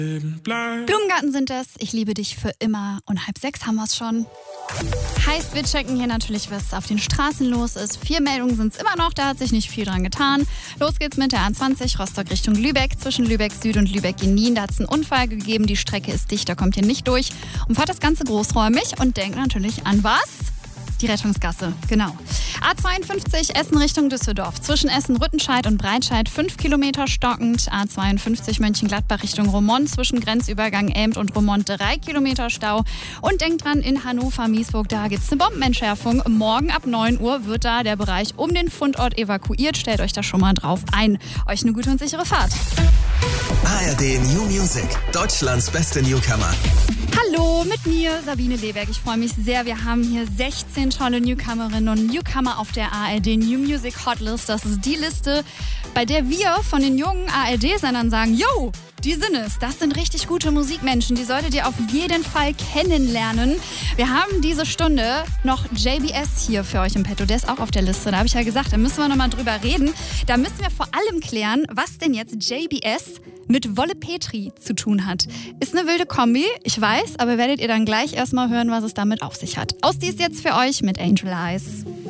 Blumengarten sind es, ich liebe dich für immer und 5:30 haben wir es schon. Heißt, wir checken hier natürlich, was auf den Straßen los ist. 4 Meldungen sind es immer noch, da hat sich nicht viel dran getan. Los geht's mit der A20 Rostock Richtung Lübeck. Zwischen Lübeck Süd und Lübeck in Nien, da hat es einen Unfall gegeben. Die Strecke ist dicht, da kommt ihr nicht durch. Und fahrt das Ganze großräumig und denkt natürlich an was? Die Rettungsgasse, genau. A52 Essen Richtung Düsseldorf. Zwischen Essen-Rüttenscheid und Breitscheid 5 Kilometer stockend. A52 Mönchengladbach Richtung Romont. Zwischen Grenzübergang Elmt und Romont 3 Kilometer Stau. Und denkt dran, in Hannover-Miesburg, da gibt es eine Bombenentschärfung. Morgen ab 9 Uhr wird da der Bereich um den Fundort evakuiert. Stellt euch da schon mal drauf ein. Euch eine gute und sichere Fahrt. ARD New Music, Deutschlands beste Newcomer. Hallo, mit mir Sabine Leberg. Ich freue mich sehr. Wir haben hier 16 tolle Newcomerinnen und Newcomer auf der ARD New Music Hotlist. Das ist die Liste, bei der wir von den jungen ARD-Sendern sagen, yo, die sind es. Das sind richtig gute Musikmenschen. Die solltet ihr auf jeden Fall kennenlernen. Wir haben diese Stunde noch JBS hier für euch im Petto. Der ist auch auf der Liste. Da habe ich ja gesagt, da müssen wir nochmal drüber reden. Da müssen wir vor allem klären, was denn jetzt JBS mit Wolle Petri zu tun hat. Ist eine wilde Kombi, ich weiß, aber werdet ihr dann gleich erstmal hören, was es damit auf sich hat. Aus dies jetzt für euch mit Angel Eyes.